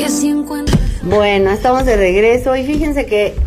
que si encuentras... Bueno, estamos de regreso y fíjense que,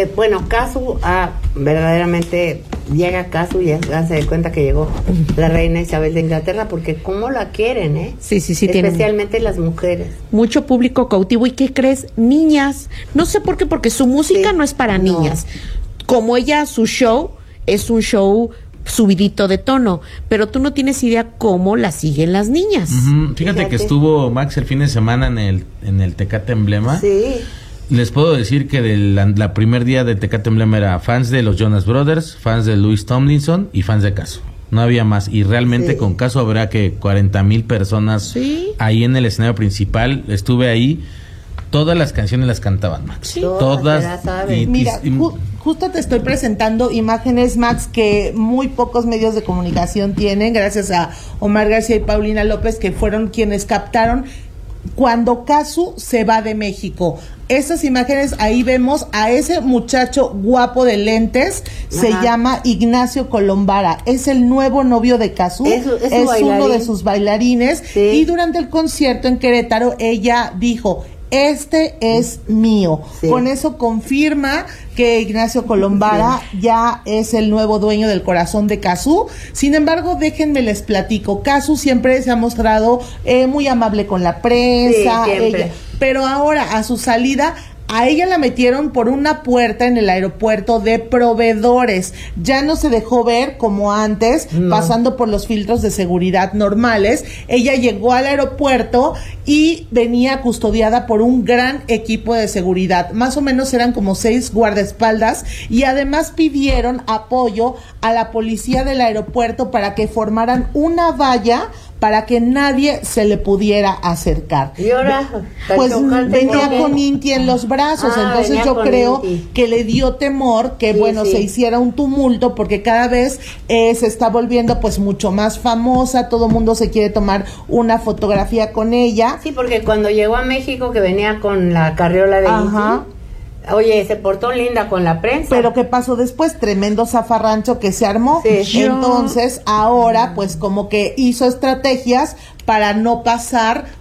Casu verdaderamente llega Casu y ya se da cuenta que llegó la reina Isabel de Inglaterra, porque cómo la quieren, ¿eh? Sí. Especialmente las mujeres. Mucho público cautivo. ¿Y qué crees? Niñas. No sé por qué, porque su música no es para niñas. Como ella, su show es un show subidito de tono, pero tú no tienes idea cómo la siguen las niñas. Fíjate que estuvo Max el fin de semana en el Tecate Emblema. Sí. Les puedo decir que la primer día de Tecate Emblema era fans de los Jonas Brothers, fans de Louis Tomlinson y fans de Casu. No había más. Y realmente con Casu habrá que 40,000 personas ahí en el escenario principal. Estuve ahí. Todas las canciones las cantaban Max. Sí. Todas. Mira, justo te estoy presentando imágenes, Max, que muy pocos medios de comunicación tienen, gracias a Omar García y Paulina López, que fueron quienes captaron cuando Casu se va de México. Estas imágenes, ahí vemos a ese muchacho guapo de lentes, se llama Ignacio Colombara, es el nuevo novio de Casu, es uno de sus bailarines, y durante el concierto en Querétaro, ella dijo: este es mío. Con eso confirma que Ignacio Colombara ya es el nuevo dueño del corazón de Casu. Sin embargo, déjenme les platico. Casu siempre se ha mostrado muy amable con la prensa, pero ahora a su salida, a ella la metieron por una puerta en el aeropuerto de proveedores. Ya no se dejó ver como antes, pasando por los filtros de seguridad normales. Ella llegó al aeropuerto y venía custodiada por un gran equipo de seguridad. Más o menos eran como 6 guardaespaldas, y además pidieron apoyo a la policía del aeropuerto para que formaran una valla para que nadie se le pudiera acercar. Y ahora, pues venía con Inti en los brazos, entonces yo creo que le dio temor que se hiciera un tumulto, porque cada vez se está volviendo pues mucho más famosa, todo mundo se quiere tomar una fotografía con ella. Sí, porque cuando llegó a México, que venía con la carriola de Inti, oye, se portó linda con la prensa. Pero ¿qué pasó después? Tremendo zafarrancho que se armó. Entonces, ahora, pues como que hizo estrategias para no pasar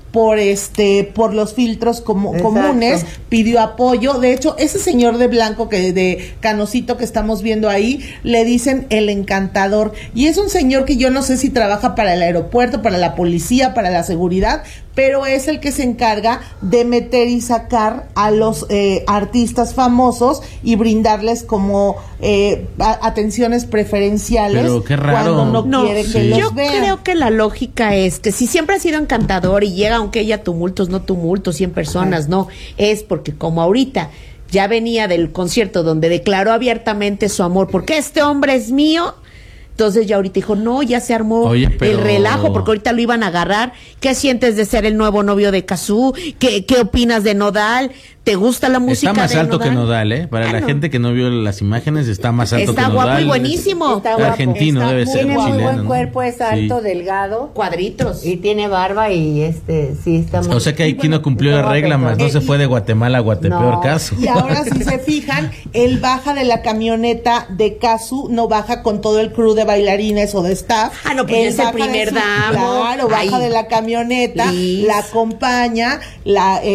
por los filtros comunes, pidió apoyo. De hecho, ese señor de blanco, de canosito que estamos viendo ahí, le dicen el encantador, y es un señor que yo no sé si trabaja para el aeropuerto, para la policía, para la seguridad, pero es el que se encarga de meter y sacar a los artistas famosos y brindarles como atenciones preferenciales. Pero qué raro. Cuando no quiere que los vean. Yo creo que la lógica es que si siempre ha sido encantador y llega, aunque haya tumultos, 100 personas, no, es porque como ahorita ya venía del concierto donde declaró abiertamente su amor, porque este hombre es mío. Entonces ya ahorita dijo, no, ya se armó el relajo, porque ahorita lo iban a agarrar. ¿Qué sientes de ser el nuevo novio de Casu? ¿Qué opinas de Nodal? ¿Te gusta la música de Nodal? Está más alto que Nodal, ¿eh? Para la gente que no vio las imágenes, está más alto que Nodal. Está guapo y buenísimo. Está guapo. Argentino debe ser, tiene muy chileno, buen ¿no? cuerpo, es alto, delgado. Cuadritos. Y tiene barba y sí está muy... O sea que aquí no cumplió la regla, más no se fue de Guatemala a Guatepeor, Casu. Y ahora si se fijan, él baja de la camioneta de Casu, no baja con todo el crew de bailarines o de staff. No, pues es el primer damo. Claro, baja de la camioneta, la acompaña, y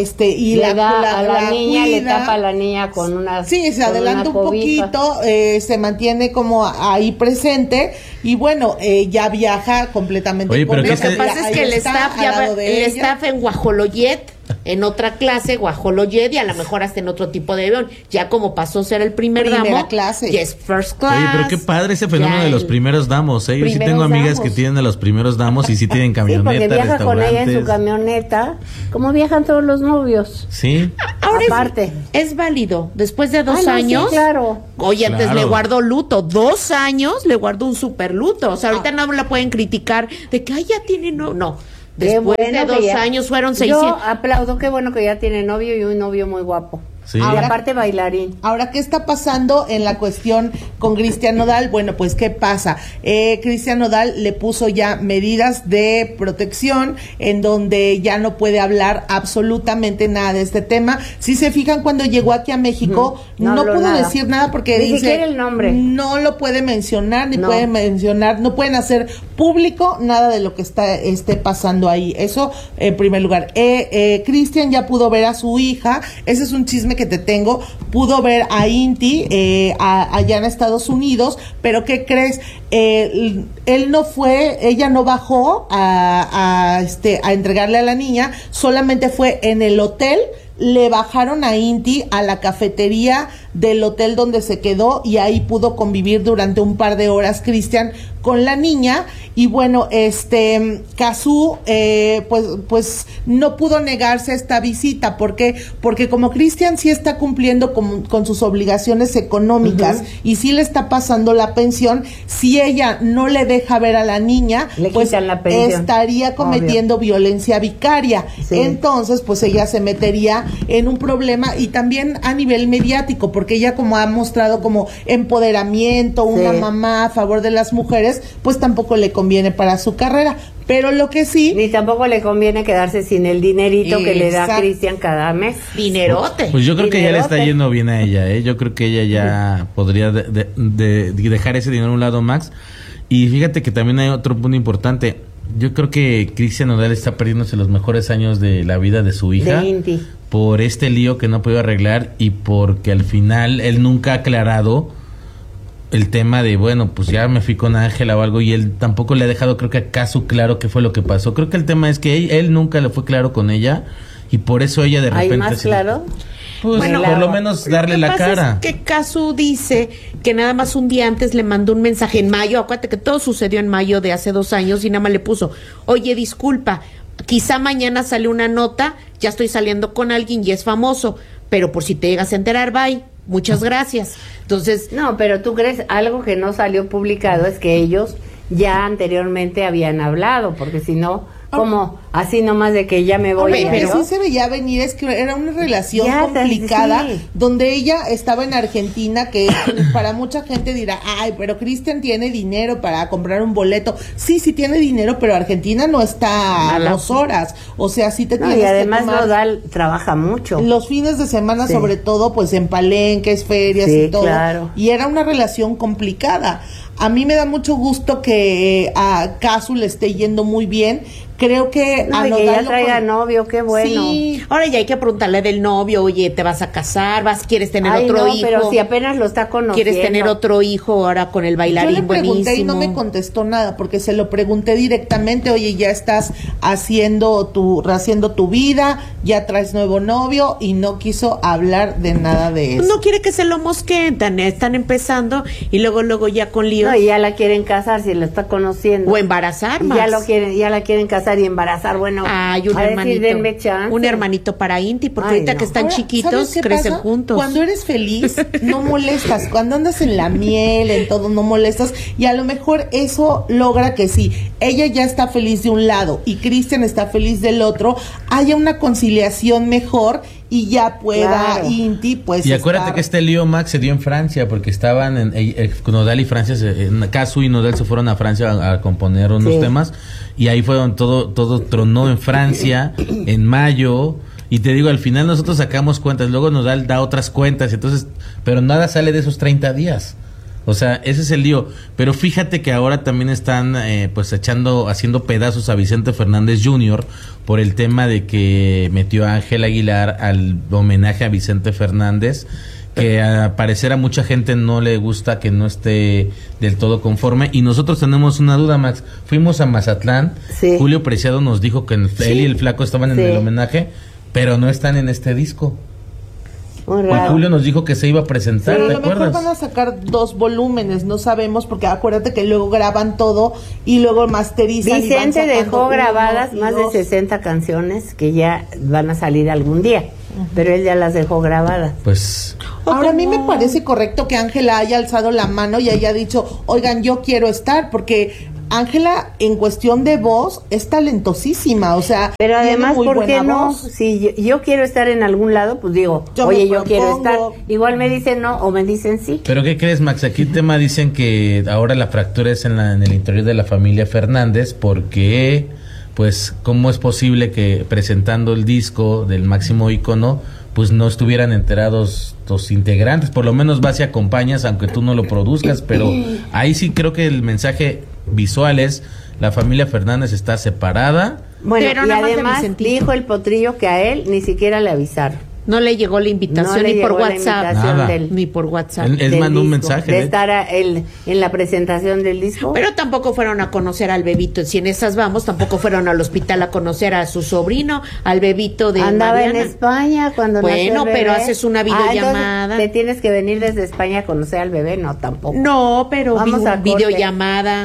la niña cuida. le tapa a la niña con una... Sí, se adelanta un poquito, se mantiene como ahí presente, y bueno, ya viaja completamente. Oye, pero lo que pasa es que el staff en Guajoloyet, en otra clase, Guajoloyet, y a lo mejor hasta en otro tipo de avión, ya como pasó a ser el primera clase. Y es first class. Oye, pero qué padre ese fenómeno de los primeros damos, ¿eh? Yo sí tengo amigas que tienen a los primeros damos y sí tienen camioneta, porque viaja restaurantes. con ella en su camioneta, como viajan todos los novios. Sí. Ahora aparte. Es válido, después de 2 años. Sí, claro. Oye, antes le guardó luto, 2 años le guardó un super luto. O sea, ahorita no la pueden criticar de que ya tiene no. Después de 2 años fueron 600. Yo aplaudo, qué bueno que ya tiene novio y un novio muy guapo. Sí. Y Ahora- aparte bailarín. Ahora, ¿qué está pasando en la cuestión con Cristian Nodal? Bueno, pues, ¿qué pasa? Cristian Nodal le puso ya medidas de protección en donde ya no puede hablar absolutamente nada de este tema. Si se fijan, cuando llegó aquí a México, No no habló pudo nada. decir nada porque Ni dice... siquiera el nombre. No lo puede mencionar, ni No. puede mencionar, no pueden hacer público nada de lo que esté pasando ahí. Eso, en primer lugar. Cristian ya pudo ver a su hija, ese es un chisme que te tengo, pudo ver a Inti allá en Estados Unidos, pero ¿qué crees? Él no fue, ella no bajó a entregarle a la niña, solamente fue en el hotel. Le bajaron a Inti a la cafetería del hotel donde se quedó y ahí pudo convivir durante un par de horas Cristian con la niña. Y bueno, Cazzu pues no pudo negarse a esta visita. ¿Por qué? Porque como Cristian sí está cumpliendo con sus obligaciones económicas y sí le está pasando la pensión, si ella no le deja ver a la niña, Le pues quitan la pensión. estaría cometiendo violencia vicaria. Sí. Entonces, pues ella se metería en un problema, y también a nivel mediático, porque ella, como ha mostrado como empoderamiento, una Sí. mamá a favor de las mujeres, pues tampoco le conviene para su carrera. Pero lo que sí, Ni tampoco le conviene quedarse sin el dinerito que le da Exacto. Cristian cada mes. Dinerote. Pues yo creo que ya le está Dinerote. yendo bien a ella, ¿eh? Yo creo que ella ya podría de dejar ese dinero a un lado, Max. Y fíjate que también hay otro punto importante. Yo creo que Cristian Nodal está perdiéndose los mejores años de la vida de su hija De Inti. por este lío que no ha podido arreglar, y porque al final él nunca ha aclarado el tema de, bueno, pues ya me fui con Ángela o algo, y él tampoco le ha dejado, creo que a Cazzu, claro qué fue lo que pasó. Creo que el tema es que él nunca le fue claro con ella, y por eso ella de ¿Hay repente... más claro? Pues Bueno, por lo menos darle la cara. Lo que pasa es que Cazzu dice que nada más un día antes le mandó un mensaje en mayo. Acuérdate que todo sucedió en mayo de hace 2 años, y nada más le puso: oye, disculpa, quizá mañana sale una nota, ya estoy saliendo con alguien y es famoso, pero por si te llegas a enterar, bye, muchas gracias. Entonces, No, pero tú crees, algo que no salió publicado es que ellos ya anteriormente habían hablado, porque si no, como así nomás de que ya me voy. Oye, ya, que ¿no? sí se veía venir, es que era una relación Ya, complicada, sí. donde ella estaba en Argentina, que para mucha gente dirá, ay, pero Cristian tiene dinero para comprar un boleto. Sí tiene dinero, pero Argentina no está a Nada. 2 horas. O sea, sí te No, tienes y además que tomar Nodal trabaja mucho. los fines de semana, Sí. sobre todo, pues en palenques, ferias Sí, y todo. claro. Y era una relación complicada. A mí me da mucho gusto que a Cazzu le esté yendo muy bien. Creo que No, a y que Nodal ya lo traiga con- novio, qué bueno. Sí. ahora ya hay que preguntarle del novio: oye, ¿te vas a casar? ¿Quieres tener Ay, otro no, hijo? pero si apenas lo está conociendo. ¿Quieres tener otro hijo ahora con el Yo bailarín le pregunté buenísimo? y no me contestó nada, porque se lo pregunté directamente: oye, ya estás haciendo tu vida, ya traes nuevo novio, y no quiso hablar de nada de eso. No quiere que se lo mosqueen, están empezando y luego ya con líos. No, y ya la quieren casar si lo está conociendo. O embarazar Y más. ya la quieren casar y embarazar. Bueno, Hay un a decir, hermanito. denme chance. Un hermanito para Inti, porque Ay, ahorita no. que están Ahora, chiquitos, ¿sabes qué crecen pasa? juntos. Cuando eres feliz, no molestas. Cuando andas en la miel, en todo, no molestas. Y a lo mejor eso logra que sí, ella ya está feliz de un lado y Cristian está feliz del otro, haya una conciliación mejor y ya pueda Claro. Inti, pues. Y acuérdate estar- que este lío, Max, se dio en Francia, porque estaban Nodal y Francia, Cazzu y Nodal se fueron a Francia a componer unos Sí. temas, y ahí fue donde todo tronó en Francia, en mayo. Y te digo, al final nosotros sacamos cuentas, luego Nodal da otras cuentas, entonces, pero nada sale de esos 30 días. O sea, ese es el lío. Pero fíjate que ahora también están pues haciendo pedazos a Vicente Fernández Jr. por el tema de que metió a Ángel Aguilar al homenaje a Vicente Fernández, que a parecer a mucha gente no le gusta, que no esté del todo conforme. Y nosotros tenemos una duda, Max. Fuimos a Mazatlán, Sí. Julio Preciado nos dijo que él y el Flaco estaban Sí. en el homenaje, pero no están en este disco. Muy Y raro. Julio nos dijo que se iba a presentar, Pero a ¿te lo mejor acuerdas? van a sacar 2 volúmenes, no sabemos, porque acuérdate que luego graban todo y luego masterizan. y van Vicente sacando dejó 1 grabadas y más de 2. 60 canciones que ya van a salir algún día, pero él ya las dejó grabadas. Pues Ahora a mí me parece correcto que Ángela haya alzado la mano y haya dicho, oigan, yo quiero estar, porque Ángela, en cuestión de voz, es talentosísima, o sea, Pero tiene además, muy ¿por qué buena no? voz. Si yo quiero estar en algún lado, pues digo, Yo oye, me yo quiero estar. propongo. Igual me dicen no o me dicen sí. Pero ¿qué crees, Max? Aquí el tema dicen que ahora la fractura es en el interior de la familia Fernández porque, pues, ¿cómo es posible que presentando el disco del máximo ícono, pues no estuvieran enterados los integrantes? Por lo menos vas y acompañas, aunque tú no lo produzcas, pero ahí sí creo que el mensaje visual es, la familia Fernández está separada. Bueno, Pero y nada más de además Vicentito. dijo el potrillo que a él ni siquiera le avisaron. No le llegó la invitación No le ni por llegó la WhatsApp. invitación Nada. Ni por WhatsApp. Él del mandó un disco, mensaje, de de estar en la presentación del disco. Pero tampoco fueron a conocer al bebito. Si en esas vamos, tampoco fueron al hospital a conocer a su sobrino, al bebito de Andaba Mariana. en España cuando nació Bueno, el bebé. pero haces una videollamada. Entonces, ¿te tienes que venir desde España a conocer al bebé? No, tampoco. No, pero Vamos a corte. videollamada.